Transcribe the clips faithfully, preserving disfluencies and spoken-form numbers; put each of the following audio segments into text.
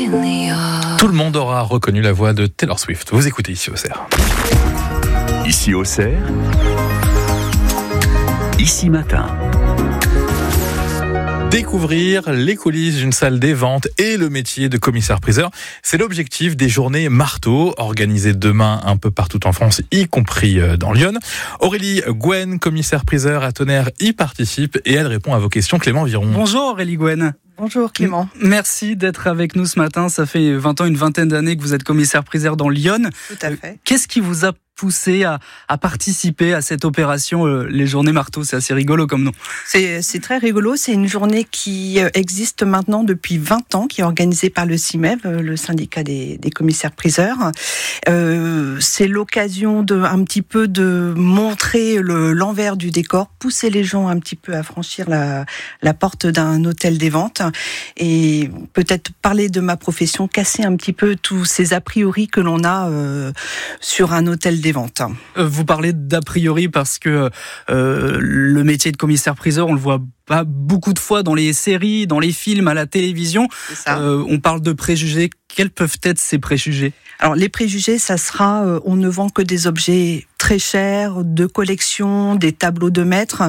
Tout le monde aura reconnu la voix de Taylor Swift. Vous écoutez ici Auxerre. Ici Auxerre, Ici Matin. Découvrir les coulisses d'une salle des ventes et le métier de commissaire-priseur, c'est l'objectif des journées Marteau, organisées demain un peu partout en France, y compris dans Lyon. Aurélie Gouenne, commissaire-priseur à Tonnerre, y participe et elle répond à vos questions. Clément Viron. Bonjour Aurélie Gouenne. Bonjour Clément. Merci d'être avec nous ce matin. Ça fait vingt ans, une vingtaine d'années que vous êtes commissaire-priseur dans Lyon. Tout à fait. Qu'est-ce qui vous a poussé à, à participer à cette opération, euh, les journées Marteau? C'est assez rigolo comme nom. C'est, c'est très rigolo. C'est une journée qui existe maintenant depuis vingt ans, qui est organisée par le C I M E V, le syndicat des, des commissaires-priseurs. Euh, c'est l'occasion de un petit peu de montrer le, l'envers du décor, pousser les gens un petit peu à franchir la, la porte d'un hôtel des ventes et peut-être parler de ma profession, casser un petit peu tous ces a priori que l'on a euh, sur un hôtel des ventes. Vous parlez d'a priori parce que euh, le métier de commissaire-priseur, on le voit pas beaucoup de fois dans les séries, dans les films, à la télévision. C'est ça. Euh, on parle de préjugés. Quels peuvent être ces préjugés ? Alors les préjugés, ça sera, euh, on ne vend que des objets très chers, de collection, des tableaux de maître,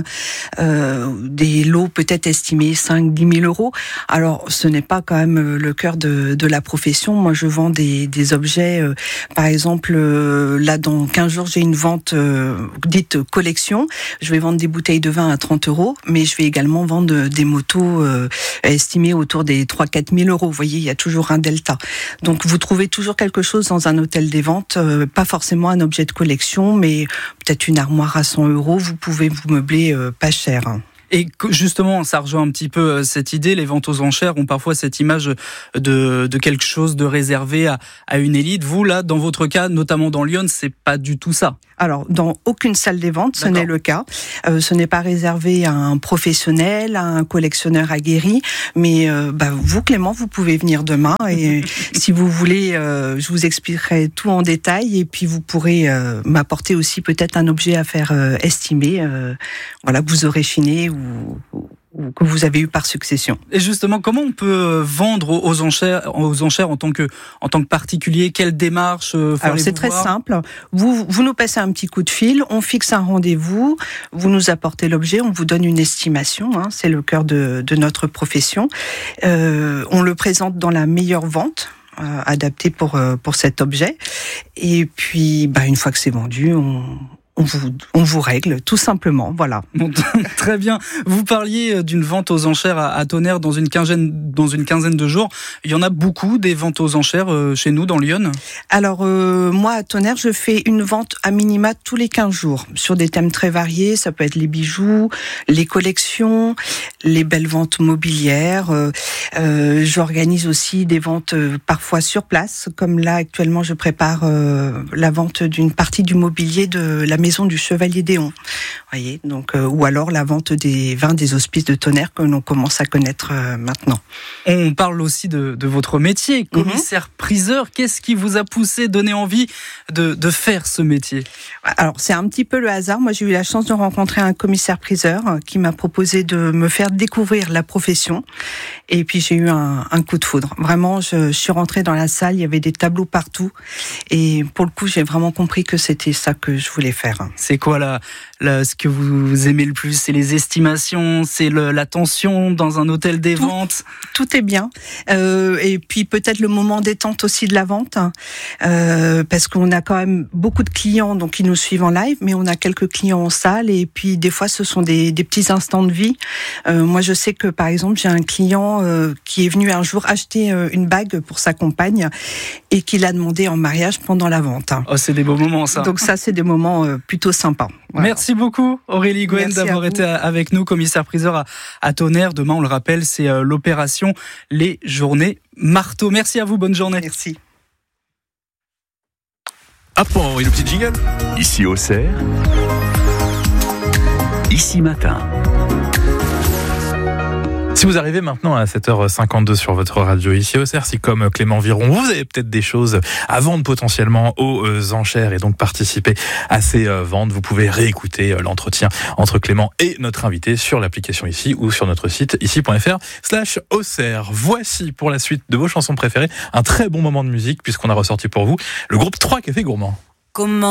euh, des lots peut-être estimés cinq à dix mille euros. Alors ce n'est pas quand même le cœur de, de la profession. Moi je vends des, des objets, euh, par exemple, euh, là dans quinze jours j'ai une vente euh, dite collection. Je vais vendre des bouteilles de vin à trente euros, mais je vais également vendre des motos euh, estimées autour des trois à quatre mille euros. Vous voyez, il y a toujours un delta. Donc vous trouvez toujours quelque chose dans un hôtel des ventes, euh, pas forcément un objet de collection, mais peut-être une armoire à cent euros, vous pouvez vous meubler euh, pas cher. Et justement, ça rejoint un petit peu cette idée, les ventes aux enchères ont parfois cette image de, de quelque chose de réservé à, à une élite. Vous, là, dans votre cas, notamment dans Lyon, c'est pas du tout ça. Alors, dans aucune salle des ventes, ce D'accord. n'est le cas. Euh, ce n'est pas réservé à un professionnel, à un collectionneur aguerri. Mais euh, bah, vous, Clément, vous pouvez venir demain. Et si vous voulez, euh, je vous expliquerai tout en détail. Et puis, vous pourrez euh, m'apporter aussi peut-être un objet à faire euh, estimer. Euh, voilà, que vous aurez chiné ou, ou ou que vous avez eu par succession. Et justement, comment on peut vendre aux enchères, aux enchères en tant que, en tant que particulier? Quelle démarche faut Alors aller c'est vous très voir simple. Vous, vous nous passez un petit coup de fil, on fixe un rendez-vous, vous nous apportez l'objet, on vous donne une estimation. Hein, c'est le cœur de, de notre profession. Euh, on le présente dans la meilleure vente. Euh, adaptée pour euh, pour cet objet. Et puis, bah une fois que c'est vendu, on On vous, on vous règle, tout simplement, voilà. Bon, très bien. Vous parliez d'une vente aux enchères à, à Tonnerre dans une quinzaine, dans une quinzaine de jours. Il y en a beaucoup des ventes aux enchères euh, chez nous dans Lyon. Alors euh, moi à Tonnerre, je fais une vente à minima tous les quinze jours sur des thèmes très variés. Ça peut être les bijoux, les collections, les belles ventes mobilières. Euh, euh, j'organise aussi des ventes euh, parfois sur place, comme là actuellement je prépare euh, la vente d'une partie du mobilier de la maison du Chevalier d'Éon, voyez, donc euh, ou alors la vente des vins des hospices de Tonnerre que l'on commence à connaître euh, maintenant. On parle aussi de, de votre métier, commissaire-priseur. Mm-hmm. Qu'est-ce qui vous a poussé, donné envie de, de faire ce métier? Alors c'est un petit peu le hasard. Moi j'ai eu la chance de rencontrer un commissaire-priseur qui m'a proposé de me faire découvrir la profession, et puis j'ai eu un, un coup de foudre. Vraiment, je, je suis rentrée dans la salle, il y avait des tableaux partout, et pour le coup j'ai vraiment compris que c'était ça que je voulais faire. C'est quoi la, la, ce que vous aimez le plus? C'est les estimations, c'est le, la tension dans un hôtel des tout, ventes? Tout est bien. Euh, et puis peut-être le moment détente aussi de la vente, euh, parce qu'on a quand même beaucoup de clients donc qui nous suivent en live, mais on a quelques clients en salle, et puis des fois ce sont des, des petits instants de vie. Euh, moi je sais que par exemple j'ai un client euh, qui est venu un jour acheter euh, une bague pour sa compagne et qui l'a demandé en mariage pendant la vente. Oh, c'est des beaux moments ça. Donc ça c'est des moments euh, plutôt sympa. Voilà. Merci beaucoup Aurélie Gouenne d'avoir été avec nous, commissaire-priseur à, à Tonnerre. Demain, on le rappelle, c'est euh, l'opération Les Journées Marteau. Merci à vous, bonne journée. Merci. Ah bon, et le petit jingle. Ici Auxerre, Ici Matin. Si vous arrivez maintenant à sept heures cinquante-deux sur votre radio ici au C E R, si comme Clément Viron, vous avez peut-être des choses à vendre potentiellement aux enchères et donc participer à ces ventes, vous pouvez réécouter l'entretien entre Clément et notre invité sur l'application ici ou sur notre site ici.fr slash O C R. Voici pour la suite de vos chansons préférées un très bon moment de musique puisqu'on a ressorti pour vous le groupe Trois Cafés Gourmands. Comment